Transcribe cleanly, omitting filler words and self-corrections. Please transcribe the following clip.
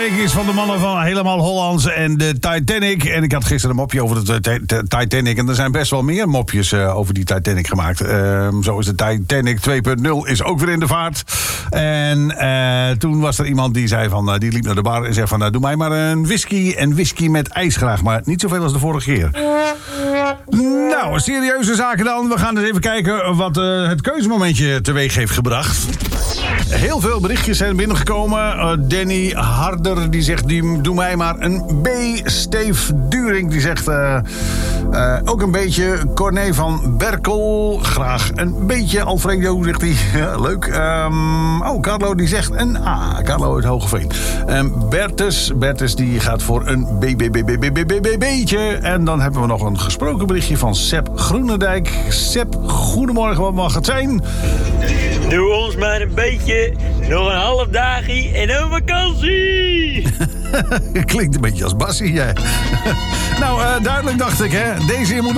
Titanic is van de mannen van Helemaal Hollands en de Titanic. En ik had gisteren een mopje over de Titanic. En er zijn best wel meer mopjes over die Titanic gemaakt. Zo is de Titanic 2.0 is ook weer in de vaart. En toen was er iemand die zei van, die liep naar de bar en zei van, doe mij maar een whisky met ijs graag. Maar niet zoveel als de vorige keer. Nou, serieuze zaken dan. We gaan eens even kijken wat het keuzemomentje teweeg heeft gebracht. Heel veel berichtjes zijn binnengekomen. Danny Harder die zegt, doe mij maar een B. Steve During die zegt ook een beetje. Corné van Berkel, graag een beetje. Alfredo zegt hij, ja, leuk. Carlo die zegt een A. Carlo uit Hogeveen. Bertus die gaat voor een beetje. En dan hebben we nog een gesproken berichtje van Sepp Groenendijk. Sepp, goedemorgen, wat mag het zijn? Doe ons maar een beetje, nog een half dagje en een vakantie. Klinkt een beetje als Bassie, jij. Nou, duidelijk dacht ik, hè. Deze hier moet